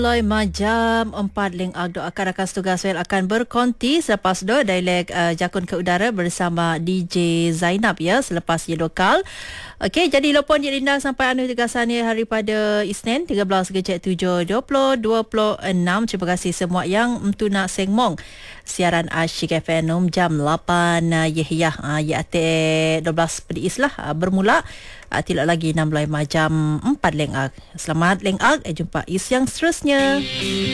Loi majam 4 Ling Ag doakan rakan setugas Wel akan berkonti selepas dialek jakun ke udara bersama DJ Zainab ya selepas ye lokal. Okey, jadi lopon je lindang sampai anu tegasannya hari pada Isnin 13 Kejap 7 2026. Terima kasih semua yang nak sengmong siaran Asyik FM jam 8 ya ate 12 pedis lah bermula tidak lagi 6 majam 4 Ling Ag. Selamat Ling Ag, jumpa is yang seterusnya.